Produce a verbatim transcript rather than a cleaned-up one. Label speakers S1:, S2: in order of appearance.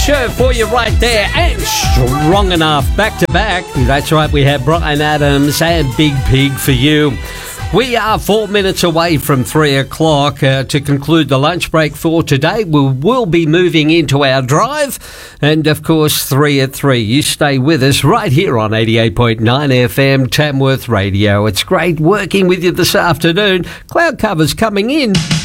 S1: Show for you right there, and strong enough back to back. That's right, we have Bryan Adams and Big Pig for you. We are four minutes away from three o'clock uh, to conclude the lunch break for today. We will be moving into our drive, and of course, three at three. You stay with us right here on eighty-eight point nine F M Tamworth Radio. It's great working with you this afternoon. Cloud cover's coming in.